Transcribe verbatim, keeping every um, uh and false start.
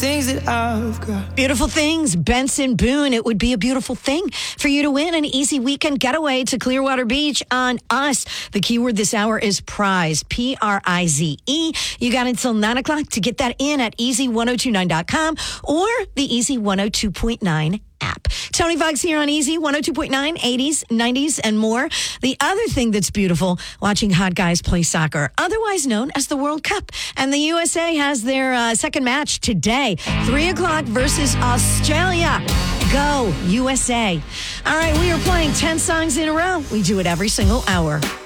things that I've got. Beautiful things, Benson Boone. It would be a beautiful thing for you to win an easy weekend getaway to Clearwater Beach on us. The keyword this hour is prize, P R I Z E. You got until nine o'clock to get that in at easy ten twenty-nine dot com or the Easy one oh two point nine app. Tony Fox here on Easy one oh two point nine, eighties, nineties, and more. The other thing that's beautiful, watching hot guys play soccer, otherwise known as the World Cup. And the U S A has their uh, second match today, three o'clock versus Australia. Go, U S A. All right, we are playing ten songs in a row. We do it every single hour.